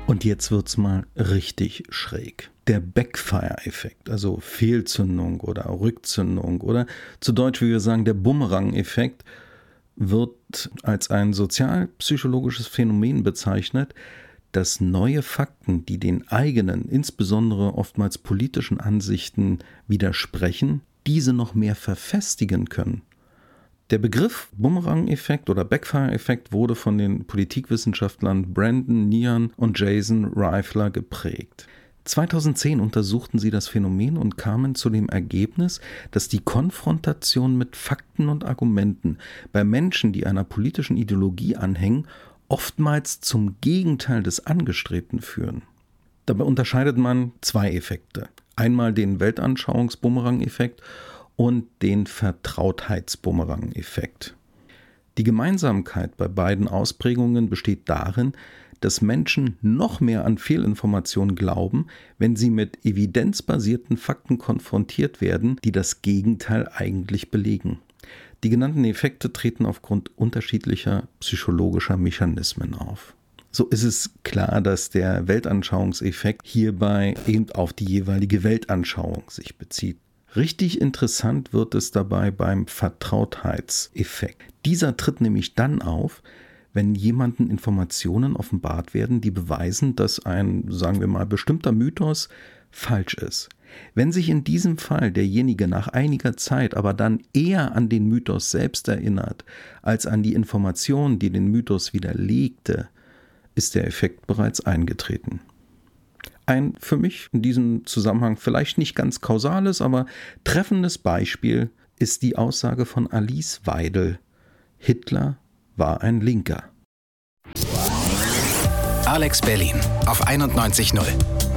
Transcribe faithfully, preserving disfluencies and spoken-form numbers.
Und jetzt wird's mal richtig schräg. Der Backfire-Effekt, also Fehlzündung oder Rückzündung oder zu Deutsch, wie wir sagen, der Bumerang-Effekt, wird als ein sozialpsychologisches Phänomen bezeichnet, dass neue Fakten, die den eigenen, insbesondere oftmals politischen Ansichten widersprechen, diese noch mehr verfestigen können. Der Begriff Bumerang-Effekt oder Backfire-Effekt wurde von den Politikwissenschaftlern Brandon Nehan und Jason Reifler geprägt. zweitausendzehn untersuchten sie das Phänomen und kamen zu dem Ergebnis, dass die Konfrontation mit Fakten und Argumenten bei Menschen, die einer politischen Ideologie anhängen, oftmals zum Gegenteil des Angestrebten führen. Dabei unterscheidet man zwei Effekte. Einmal den Weltanschauungs-Bumerang-Effekt und den Vertrautheits-Bumerang-Effekt. Die Gemeinsamkeit bei beiden Ausprägungen besteht darin, dass Menschen noch mehr an Fehlinformationen glauben, wenn sie mit evidenzbasierten Fakten konfrontiert werden, die das Gegenteil eigentlich belegen. Die genannten Effekte treten aufgrund unterschiedlicher psychologischer Mechanismen auf. So ist es klar, dass der Weltanschauungseffekt hierbei eben auf die jeweilige Weltanschauung sich bezieht. Richtig interessant wird es dabei beim Vertrautheitseffekt. Dieser tritt nämlich dann auf, wenn jemanden Informationen offenbart werden, die beweisen, dass ein, sagen wir mal, bestimmter Mythos falsch ist. Wenn sich in diesem Fall derjenige nach einiger Zeit aber dann eher an den Mythos selbst erinnert, als an die Information, die den Mythos widerlegte, ist der Effekt bereits eingetreten. Ein für mich in diesem Zusammenhang vielleicht nicht ganz kausales, aber treffendes Beispiel ist die Aussage von Alice Weidel: Hitler war ein Linker. Alex Berlin auf einundneunzig Komma null.